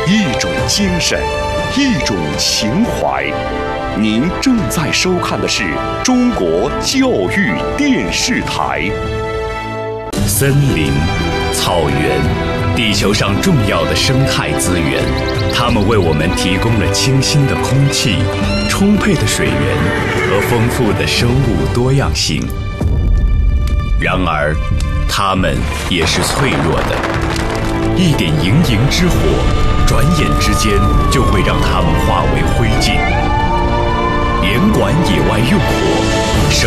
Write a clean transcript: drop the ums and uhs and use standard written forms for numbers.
一种精神，一种情怀。您正在收看的是中国教育电视台。森林、草原，地球上重要的生态资源，它们为我们提供了清新的空气、充沛的水源和丰富的生物多样性。然而，它们也是脆弱的，一点营营之火，转眼之间就会让它们化为灰烬。严管野外用火，守